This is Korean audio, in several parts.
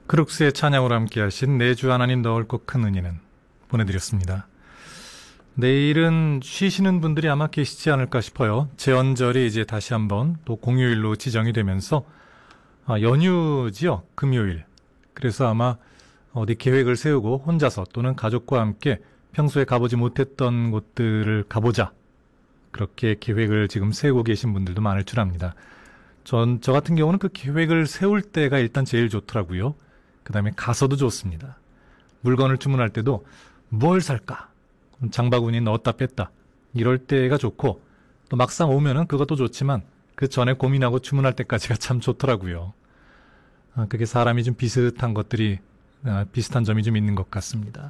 크룩스의 찬양으로 함께 하신 내주 하나님 넓고 큰 은혜는 보내드렸습니다. 내일은 쉬시는 분들이 아마 계시지 않을까 싶어요. 제헌절이 이제 다시 한번 또 공휴일로 지정이 되면서 연휴지요. 금요일. 그래서 아마 어디 계획을 세우고 혼자서 또는 가족과 함께 평소에 가보지 못했던 곳들을 가보자. 그렇게 계획을 지금 세우고 계신 분들도 많을 줄 압니다. 저 같은 경우는 그 계획을 세울 때가 일단 제일 좋더라고요. 그 다음에 가서도 좋습니다. 물건을 주문할 때도 뭘 살까? 장바구니 넣었다 뺐다. 이럴 때가 좋고 또 막상 오면은 그것도 좋지만 그 전에 고민하고 주문할 때까지가 참 좋더라고요. 그게 사람이 좀 비슷한 것들이 비슷한 점이 좀 있는 것 같습니다.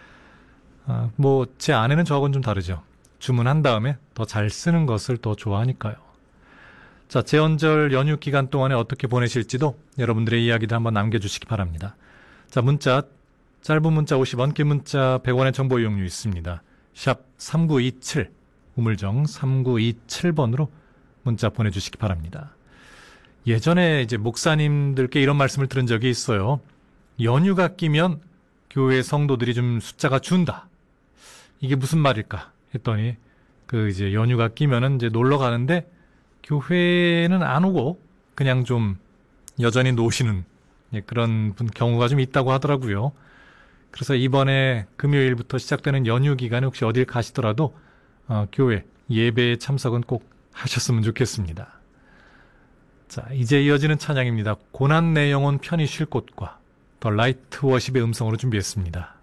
뭐 제 아내는 저하고는 좀 다르죠. 주문한 다음에 더 잘 쓰는 것을 더 좋아하니까요. 자, 제헌절 연휴 기간 동안에 어떻게 보내실지도 여러분들의 이야기도 한번 남겨주시기 바랍니다. 자, 문자, 짧은 문자 50원, 긴 문자 100원의 정보 이용료 있습니다. 샵 3927, 우물정 3927번으로 문자 보내주시기 바랍니다. 예전에 이제 목사님들께 이런 말씀을 들은 적이 있어요. 연휴가 끼면 교회 성도들이 좀 숫자가 준다. 이게 무슨 말일까 했더니 이제 연휴가 끼면은 이제 놀러 가는데 교회는 안 오고 그냥 좀 여전히 노시는 그런 경우가 좀 있다고 하더라고요. 그래서 이번에 금요일부터 시작되는 연휴 기간에 혹시 어딜 가시더라도 교회 예배에 참석은 꼭 하셨으면 좋겠습니다. 자, 이제 이어지는 찬양입니다. 고난 내 영혼 편히 쉴 곳과 더 라이트 워십의 음성으로 준비했습니다.